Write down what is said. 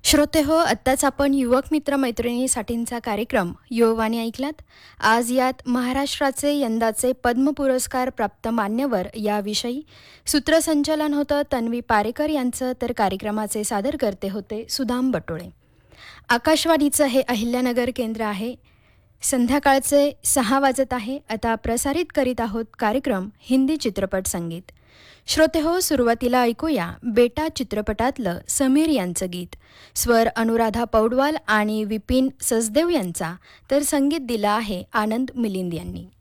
श्रोते हो, आत्ताच आपण युवक मित्र मैत्रिणीसाठींचा कार्यक्रम युववाणी ऐकलात. आज यात महाराष्ट्राचे यंदाचे पद्म पुरस्कार प्राप्त मान्यवर याविषयी सूत्रसंचालन होतं तन्वी पारेकर यांचं, तर कार्यक्रमाचे सादरकर्ते होते सुदाम बटोळे. आकाशवाणीचं हे अहिल्यानगर केंद्र आहे. संध्याकाळचे 6 वाजत आहे. आता प्रसारित करीत आहोत कार्यक्रम हिंदी चित्रपट संगीत. श्रोते हो, सुरुवातीला ऐकूया बेटा चित्रपटातलं समीर यांचं गीत. स्वर अनुराधा पौडवाल आणि विपिन सचदेव यांचा, तर संगीत दिलं आहे आनंद मिलिंद यांनी.